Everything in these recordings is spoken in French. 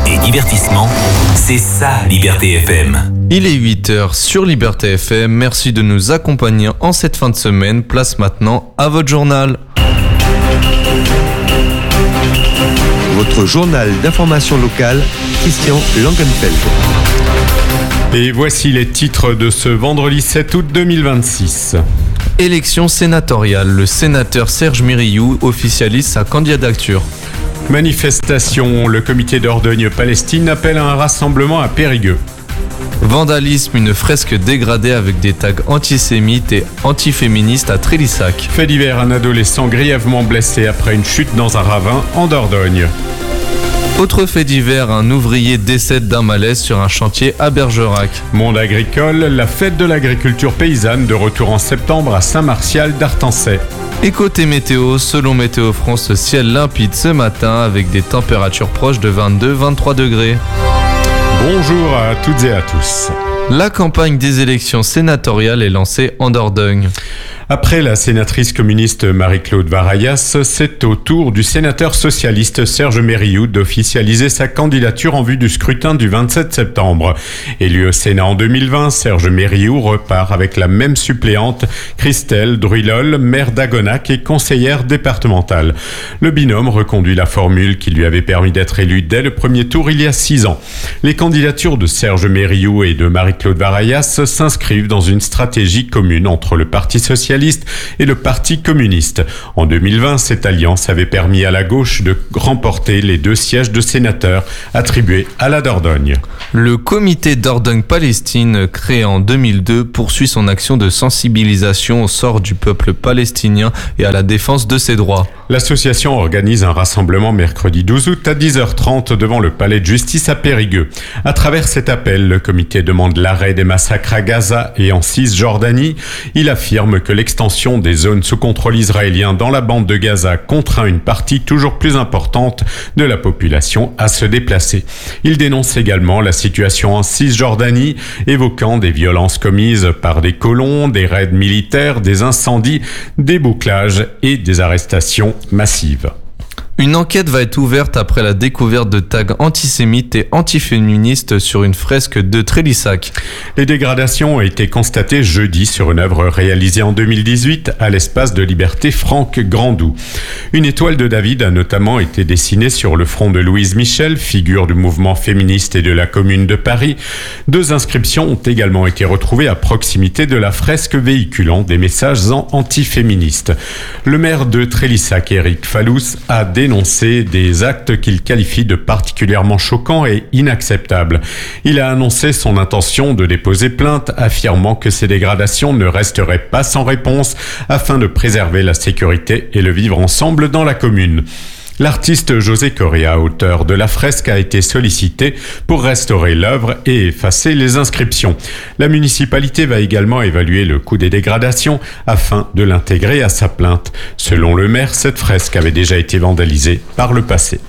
et divertissement, c'est ça Liberté FM. Il est 8h sur Liberté FM, merci de nous accompagner en cette fin de semaine. Place maintenant à votre journal. Votre journal d'information locale, Christian Langenfeld. Et voici les titres de ce vendredi 7 août 2026. Élection sénatoriale, le sénateur Serge Mérillou officialise sa candidature. Manifestation, le comité Dordogne-Palestine appelle à un rassemblement à Périgueux. Vandalisme, une fresque dégradée avec des tags antisémites et antiféministes à Trélissac. Fait divers, un adolescent grièvement blessé après une chute dans un ravin en Dordogne. Autre fait divers, un ouvrier décède d'un malaise sur un chantier à Bergerac. Monde agricole, la fête de l'agriculture paysanne de retour en septembre à Saint-Martial d'Artancet. Et côté météo, selon Météo France, ciel limpide ce matin avec des températures proches de 22-23 degrés. Bonjour à toutes et à tous. La campagne des élections sénatoriales est lancée en Dordogne. Après la sénatrice communiste Marie-Claude Varayas, c'est au tour du sénateur socialiste Serge Mérillou d'officialiser sa candidature en vue du scrutin du 27 septembre. Élu au Sénat en 2020, Serge Mérillou repart avec la même suppléante, Christelle Druilol, maire d'Agonac et conseillère départementale. Le binôme reconduit la formule qui lui avait permis d'être élu dès le premier tour il y a 6 ans. Les candidatures de Serge Mérillou et de Marie-Claude Varayas s'inscrivent dans une stratégie commune entre le Parti socialiste et le Parti communiste. En 2020, cette alliance avait permis à la gauche de remporter les 2 sièges de sénateurs attribués à la Dordogne. Le comité Dordogne-Palestine, créé en 2002, poursuit son action de sensibilisation au sort du peuple palestinien et à la défense de ses droits. L'association organise un rassemblement mercredi 12 août à 10h30 devant le palais de justice à Périgueux. À travers cet appel, le comité demande l'arrêt des massacres à Gaza et en Cisjordanie. Il affirme que l'extension des zones sous contrôle israélien dans la bande de Gaza contraint une partie toujours plus importante de la population à se déplacer. Il dénonce également la situation en Cisjordanie, évoquant des violences commises par des colons, des raids militaires, des incendies, des bouclages et des arrestations massives. Une enquête va être ouverte après la découverte de tags antisémites et antiféministes sur une fresque de Trélissac. Les dégradations ont été constatées jeudi sur une œuvre réalisée en 2018 à l'espace de liberté Franck Grandou. Une étoile de David a notamment été dessinée sur le front de Louise Michel, figure du mouvement féministe et de la Commune de Paris. 2 inscriptions ont également été retrouvées à proximité de la fresque véhiculant des messages antiféministes. Le maire de Trélissac, Éric Falous, a dénoncé des actes qu'il qualifie de particulièrement choquants et inacceptables. Il a annoncé son intention de déposer plainte, affirmant que ces dégradations ne resteraient pas sans réponse afin de préserver la sécurité et le vivre ensemble dans la commune. L'artiste José Correa, auteur de la fresque, a été sollicité pour restaurer l'œuvre et effacer les inscriptions. La municipalité va également évaluer le coût des dégradations afin de l'intégrer à sa plainte. Selon le maire, cette fresque avait déjà été vandalisée par le passé.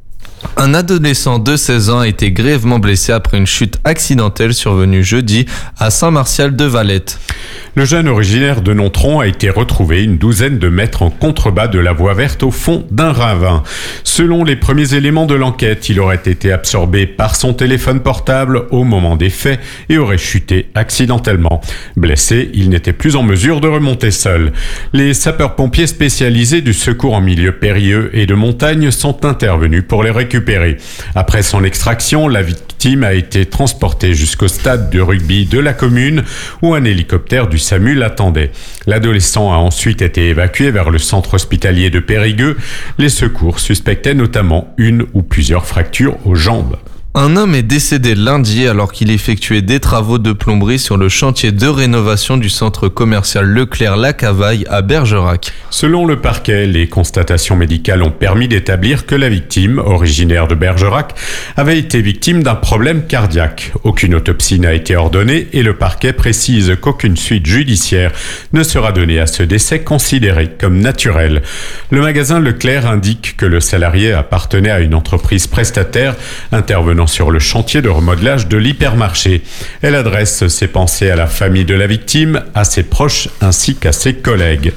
Un adolescent de 16 ans a été grièvement blessé après une chute accidentelle survenue jeudi à Saint-Martial de Valette. Le jeune originaire de Nontron a été retrouvé une douzaine de mètres en contrebas de la voie verte au fond d'un ravin. Selon les premiers éléments de l'enquête, il aurait été absorbé par son téléphone portable au moment des faits et aurait chuté accidentellement. Blessé, il n'était plus en mesure de remonter seul. Les sapeurs-pompiers spécialisés du secours en milieu périlleux et de montagne sont intervenus pour les récupérer. Après son extraction, la victime a été transportée jusqu'au stade de rugby de la commune où un hélicoptère du SAMU l'attendait. L'adolescent a ensuite été évacué vers le centre hospitalier de Périgueux. Les secours suspectaient notamment une ou plusieurs fractures aux jambes. Un homme est décédé lundi alors qu'il effectuait des travaux de plomberie sur le chantier de rénovation du centre commercial Leclerc-La-Cavaille à Bergerac. Selon le parquet, les constatations médicales ont permis d'établir que la victime, originaire de Bergerac, avait été victime d'un problème cardiaque. Aucune autopsie n'a été ordonnée et le parquet précise qu'aucune suite judiciaire ne sera donnée à ce décès considéré comme naturel. Le magasin Leclerc indique que le salarié appartenait à une entreprise prestataire intervenant sur le chantier de remodelage de l'hypermarché. Elle adresse ses pensées à la famille de la victime, à ses proches ainsi qu'à ses collègues.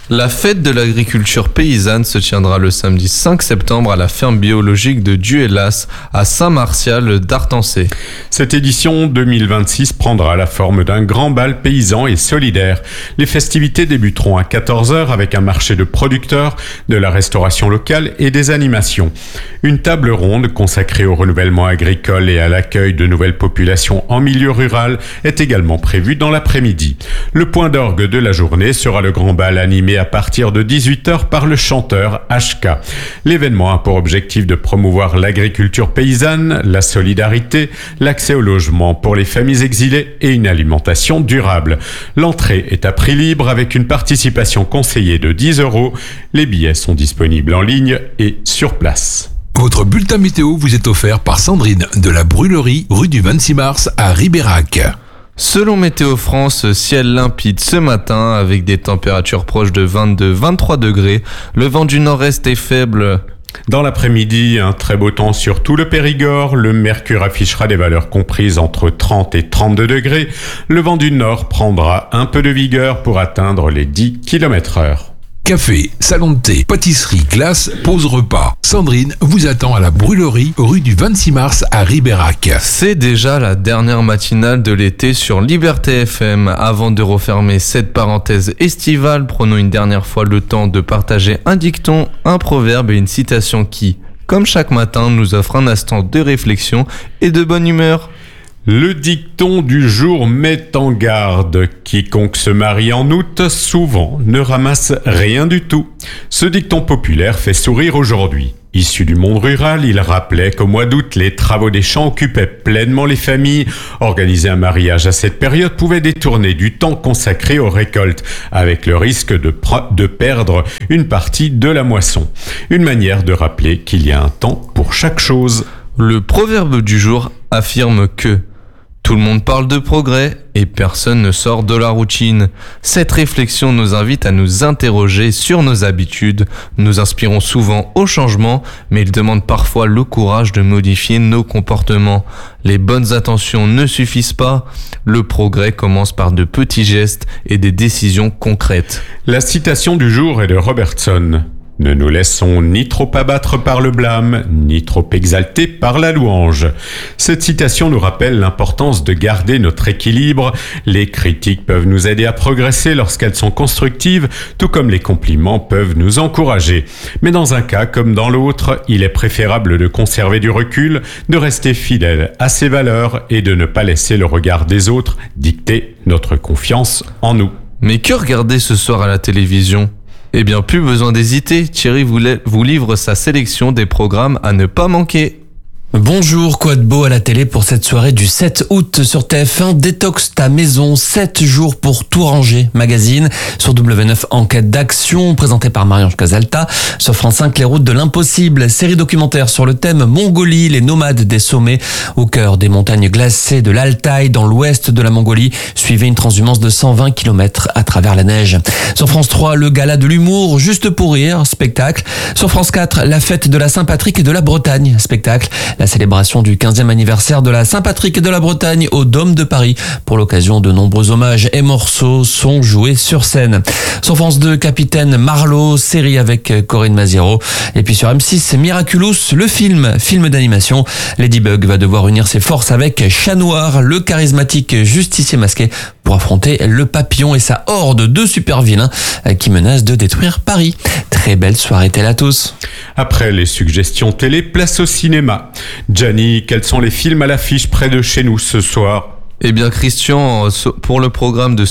La fête de l'agriculture paysanne se tiendra le samedi 5 septembre à la ferme biologique de Duellas à Saint-Martial d'Artancé. Cette édition 2026 prendra la forme d'un grand bal paysan et solidaire. Les festivités débuteront à 14h avec un marché de producteurs, de la restauration locale et des animations. Une table ronde consacrée au renouvellement agricole et à l'accueil de nouvelles populations en milieu rural est également prévue dans l'après-midi. Le point d'orgue de la journée sera le grand bal animé à partir de 18h par le chanteur HK. L'événement a pour objectif de promouvoir l'agriculture paysanne, la solidarité, l'accès au logement pour les familles exilées et une alimentation durable. L'entrée est à prix libre avec une participation conseillée de 10 €. Les billets sont disponibles en ligne et sur place. Votre bulletin météo vous est offert par Sandrine de la Brûlerie, rue du 26 mars à Ribérac. Selon Météo France, ciel limpide ce matin avec des températures proches de 22-23 degrés. Le vent du nord-est est faible. Dans l'après-midi, un très beau temps sur tout le Périgord. Le mercure affichera des valeurs comprises entre 30 et 32 degrés. Le vent du nord prendra un peu de vigueur pour atteindre les 10 km/h. Café, salon de thé, pâtisserie, glace, pause repas. Sandrine vous attend à la Brûlerie, rue du 26 mars à Ribérac. C'est déjà la dernière matinale de l'été sur Liberté FM. Avant de refermer cette parenthèse estivale, prenons une dernière fois le temps de partager un dicton, un proverbe et une citation qui, comme chaque matin, nous offre un instant de réflexion et de bonne humeur. Le dicton du jour met en garde. Quiconque se marie en août, souvent, ne ramasse rien du tout. Ce dicton populaire fait sourire aujourd'hui. Issu du monde rural, il rappelait qu'au mois d'août, les travaux des champs occupaient pleinement les familles. Organiser un mariage à cette période pouvait détourner du temps consacré aux récoltes, avec le risque de perdre une partie de la moisson. Une manière de rappeler qu'il y a un temps pour chaque chose. Le proverbe du jour affirme que tout le monde parle de progrès et personne ne sort de la routine. Cette réflexion nous invite à nous interroger sur nos habitudes. Nous inspirons souvent au changement, mais il demande parfois le courage de modifier nos comportements. Les bonnes intentions ne suffisent pas. Le progrès commence par de petits gestes et des décisions concrètes. La citation du jour est de Robertson. Ne nous laissons ni trop abattre par le blâme, ni trop exalter par la louange. Cette citation nous rappelle l'importance de garder notre équilibre. Les critiques peuvent nous aider à progresser lorsqu'elles sont constructives, tout comme les compliments peuvent nous encourager. Mais dans un cas comme dans l'autre, il est préférable de conserver du recul, de rester fidèle à ses valeurs et de ne pas laisser le regard des autres dicter notre confiance en nous. Mais que regarder ce soir à la télévision ? Eh bien, plus besoin d'hésiter, Thierry vous livre sa sélection des programmes à ne pas manquer. Bonjour, quoi de beau à la télé pour cette soirée du 7 août sur TF1, Détox ta maison, 7 jours pour tout ranger, magazine, sur W9 Enquête d'action, présenté par Marie-Ange Casalta, sur France 5 Les routes de l'impossible, série documentaire sur le thème Mongolie, les nomades des sommets, au cœur des montagnes glacées de l'Altaï, dans l'ouest de la Mongolie, suivez une transhumance de 120 km à travers la neige. Sur France 3, le gala de l'humour, juste pour rire, spectacle. Sur France 4, la fête de la Saint-Patrick et de la Bretagne, spectacle. La célébration du 15e anniversaire de la Saint-Patrick et de la Bretagne au Dôme de Paris. Pour l'occasion, de nombreux hommages et morceaux sont joués sur scène. Sur France 2, Capitaine Marlowe, série avec Corinne Maziero. Et puis sur M6, Miraculous, le film d'animation. Ladybug va devoir unir ses forces avec Chat Noir, le charismatique justicier masqué, pour affronter le papillon et sa horde de super vilains qui menacent de détruire Paris. Très belle soirée télé à tous. Après les suggestions télé, place au cinéma. Gianni, quels sont les films à l'affiche près de chez nous ce soir ? Eh bien Christian, pour le programme de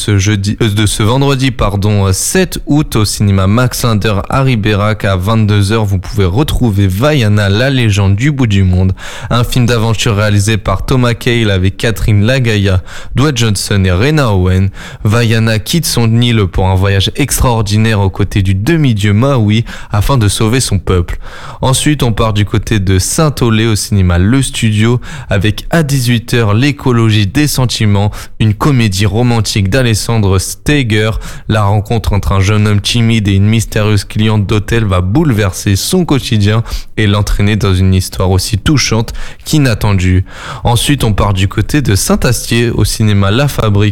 ce vendredi 7 août au cinéma Max Linder à Ribérac à 22h, vous pouvez retrouver Vaiana, la légende du bout du monde, un film d'aventure réalisé par Thomas Cale avec Catherine Lagaya, Dwayne Johnson et Rena Owen. Vaiana quitte son île pour un voyage extraordinaire aux côtés du demi-dieu Maui afin de sauver son peuple. Ensuite, on part du côté de Saint-Olé au cinéma Le Studio avec à 18h l'écologie des sentiments, une comédie romantique d'Alessandre Steiger. La rencontre entre un jeune homme timide et une mystérieuse cliente d'hôtel va bouleverser son quotidien et l'entraîner dans une histoire aussi touchante qu'inattendue. Ensuite, on part du côté de Saint-Astier au cinéma La Fabrique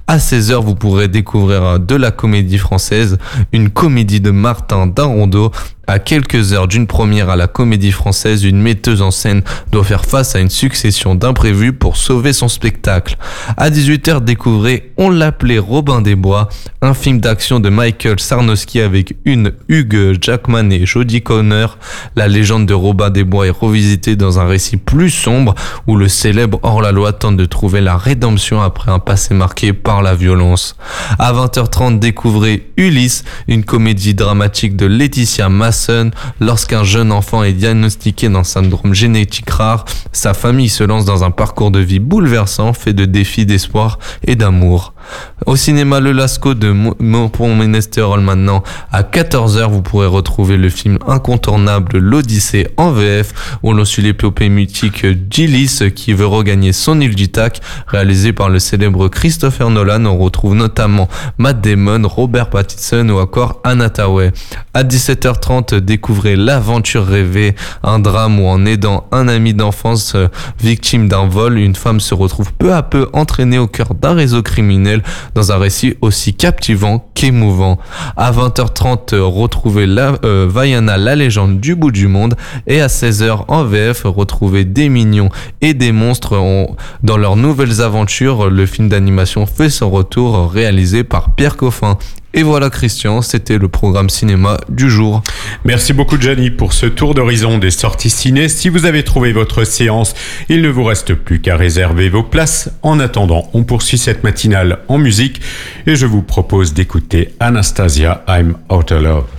À 16h, vous pourrez découvrir de la comédie française, une comédie de Martin Darondeau. À quelques heures d'une première à la Comédie Française, une metteuse en scène doit faire face à une succession d'imprévus pour sauver son spectacle. À 18h, découvrez On l'appelait Robin des Bois, un film d'action de Michael Sarnowski avec Hugh Jackman et Jodie Comer. La légende de Robin des Bois est revisitée dans un récit plus sombre où le célèbre hors-la-loi tente de trouver la rédemption après un passé marqué par la violence. À 20h30, découvrez Ulysse, une comédie dramatique de Laetitia Masson. Lorsqu'un jeune enfant est diagnostiqué d'un syndrome génétique rare, sa famille se lance dans un parcours de vie bouleversant, fait de défis, d'espoir et d'amour. Au cinéma Le Lascaux de Montpont-Ménestérol maintenant, à 14h, vous pourrez retrouver le film incontournable L'Odyssée en VF, où l'on suit l'épopée mythique d'Ulysse qui veut regagner son île d'Ithaque, réalisé par le célèbre Christopher Nolan. On retrouve notamment Matt Damon, Robert Pattinson ou encore Anne Hathaway. À 17h30, découvrez L'aventure rêvée, un drame où en aidant un ami d'enfance victime d'un vol, une femme se retrouve peu à peu entraînée au cœur d'un réseau criminel dans un récit aussi captivant qu'émouvant. À 20h30, retrouvez Vaiana, la légende du bout du monde, et à 16h en VF, retrouvez Des mignons et des monstres dans leurs nouvelles aventures. Le film d'animation fait son retour, réalisé par Pierre Coffin. Et voilà Christian, c'était le programme cinéma du jour. Merci beaucoup Gianni pour ce tour d'horizon des sorties ciné. Si vous avez trouvé votre séance, il ne vous reste plus qu'à réserver vos places. En attendant, on poursuit cette matinale en musique et je vous propose d'écouter Anastasia, I'm Out of Love.